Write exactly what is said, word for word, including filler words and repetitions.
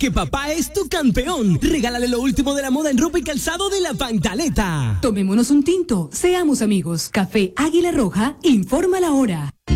que papá es tu campeón. Regálale lo último de la moda en ropa y calzado de la Pantaleta. Tomémonos un tinto, seamos amigos. Café Águila Roja, informa la hora.